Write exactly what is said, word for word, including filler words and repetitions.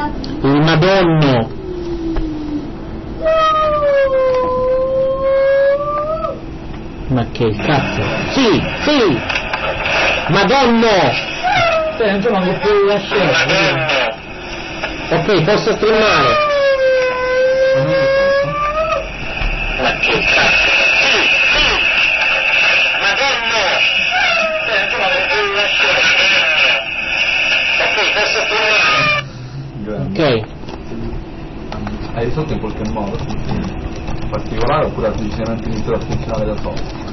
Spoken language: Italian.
Il Madonno. Ma che cazzo? Sì, sì! Madonno! Sì, non c'è manco più la scena. Ok, posso streamare. Ma che cazzo? Sì, sì! Madonno! Sì, non c'è manco più la scena. Ok, posso streamare. Ok. Hai risolto in qualche modo? In particolare oppure semplicemente iniziato a funzionare da solo?